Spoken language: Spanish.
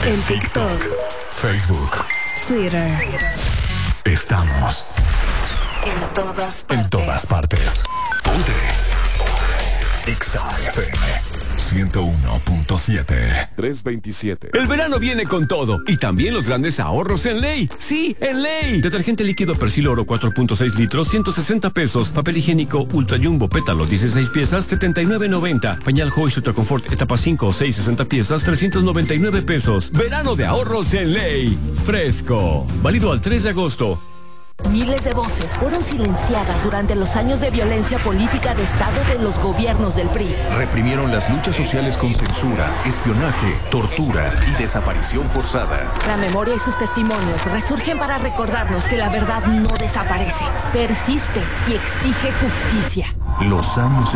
En TikTok, Facebook, Twitter. Estamos En todas partes. en todas partes. Ponte Exa FM 101.7 327. El verano viene con todo y también los grandes ahorros en Ley. Sí, en Ley. Detergente líquido Persil Oro 4.6 litros, 160 pesos. Papel higiénico Ultra Jumbo Pétalo 16 piezas, 79.90. Pañal Hoy Ultra Confort etapa 5 o 6, 60 piezas, 399 pesos. Verano de ahorros en Ley. Fresco. Válido al 3 de agosto. Miles de voces fueron silenciadas durante los años de violencia política de Estado de los gobiernos del PRI. Reprimieron las luchas sociales con censura, espionaje, tortura y desaparición forzada. La memoria y sus testimonios resurgen para recordarnos que la verdad no desaparece, persiste y exige justicia. Los años